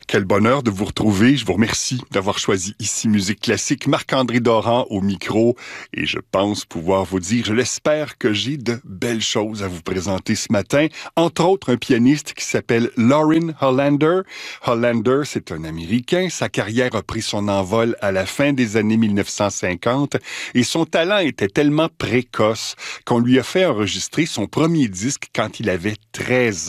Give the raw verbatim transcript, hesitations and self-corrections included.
Quel bonheur de vous retrouver. Je vous remercie d'avoir choisi ici Musique Classique. Marc-André Doran au micro. Et je pense pouvoir vous dire, je l'espère, que j'ai de belles choses à vous présenter ce matin. Entre autres, un pianiste qui s'appelle Lorin Hollander. Hollander, c'est un Américain. Sa carrière a pris son envol à la fin des années mille neuf cent cinquante. Et son talent était tellement précoce qu'on lui a fait enregistrer son premier disque quand il avait treize ans.